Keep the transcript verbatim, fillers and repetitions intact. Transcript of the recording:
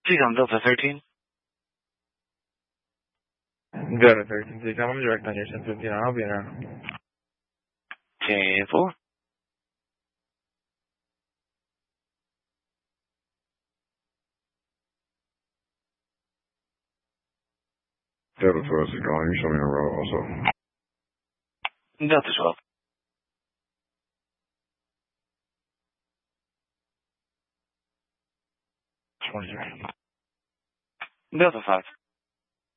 Please on Delta thirteen. Delta thirteen, six, I'm direct on your ten fifteen. I'll be now. ten four. Delta twelve, six, calling. You show me the road also. Delta twelve. twenty-three. Delta five.